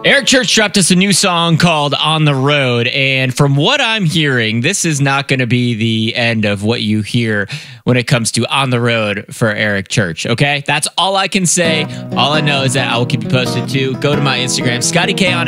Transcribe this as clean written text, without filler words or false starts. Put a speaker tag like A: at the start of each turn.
A: Eric Church dropped us a new song called On the Road. And from what I'm hearing, this is not going to be the end of what you hear when it comes to On the Road for Eric Church. Okay? That's all I can say. All I know is that I will keep you posted too. Go to my Instagram, Scotty K on